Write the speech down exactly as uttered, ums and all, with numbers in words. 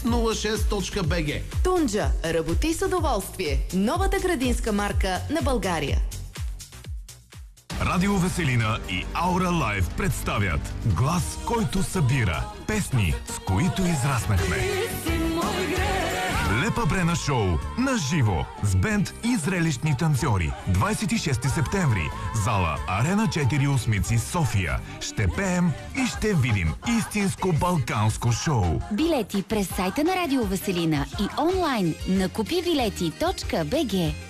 нула шест точка би джи. Тунджа. Работи с удоволствие. Новата градинска марка на България. Радио Веселина и Аура Лайв представят глас, който събира. Песни, с които израснахме. Лепа Брена шоу на живо с бенд и зрелищни танцори. двадесет и шести септември. Зала Арена четири Осмици, София. Ще пеем и ще видим истинско балканско шоу. Билети през сайта на Радио Веселина и онлайн на купи билети точка би джи.